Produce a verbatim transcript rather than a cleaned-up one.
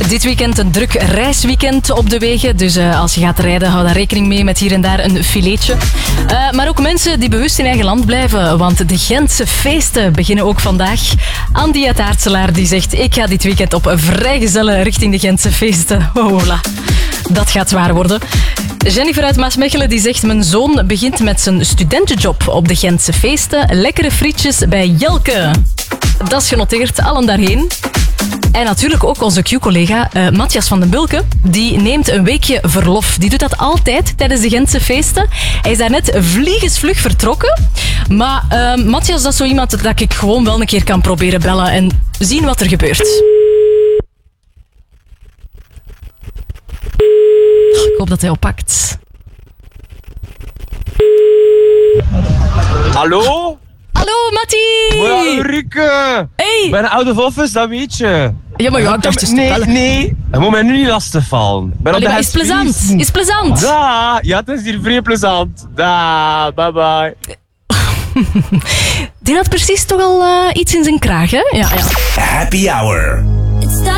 Dit weekend een druk reisweekend op de wegen. Dus uh, als je gaat rijden, hou daar rekening mee met hier en daar een fileetje. Uh, maar ook mensen die bewust in eigen land blijven. Want de Gentse feesten beginnen ook vandaag. Andy uit Aartselaar die zegt, ik ga dit weekend op vrijgezellen richting de Gentse feesten. Oh, hola. Dat gaat zwaar worden. Jennifer uit Maasmechelen die zegt, mijn zoon begint met zijn studentenjob op de Gentse feesten. Lekkere frietjes bij Jelke. Dat is genoteerd, allen daarheen. En natuurlijk ook onze Q-collega uh, Matthias van den Bulke. Die neemt een weekje verlof. Die doet dat altijd tijdens de Gentse feesten. Hij is daar net vliegensvlug vertrokken. Maar uh, Matthias, dat is zo iemand dat ik gewoon wel een keer kan proberen bellen en zien wat er gebeurt. Ik hoop dat hij oppakt. Hallo? Hallo, Mattie! Hoi, Ulrike! Hey! Ik ben out of office, dat weet je. Ja, maar ja, ik dacht dus te Nee, bellen. nee, dat moet mij nu niet lastigvallen. Ik ben Allee, op de maar is plezant. Hesvries. Is plezant. Da, ja, het is hier vrij plezant. Da, bye bye. Die had precies toch al uh, iets in zijn kraag, hè? Ja, ja. Happy Hour.